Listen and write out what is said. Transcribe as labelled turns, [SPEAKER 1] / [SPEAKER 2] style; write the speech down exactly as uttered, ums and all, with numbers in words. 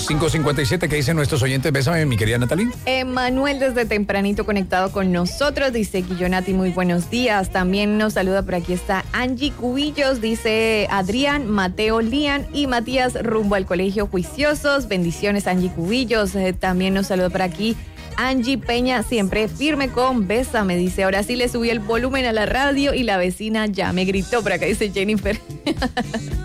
[SPEAKER 1] cinco cincuenta y siete. ¿Qué dicen nuestros oyentes? Bésame, mi querida Natalie.
[SPEAKER 2] Emanuel desde tempranito conectado con nosotros. Dice Guillonati, muy buenos días. También nos saluda por aquí está Angie Cubillos. Dice Adrián, Mateo, Lian y Matías rumbo al colegio Juiciosos. Bendiciones, Angie Cubillos. Eh, también nos saluda por aquí Angie Peña, siempre firme con Bésame. Dice, ahora sí le subí el volumen a la radio y la vecina ya me gritó. Por acá dice Jennifer.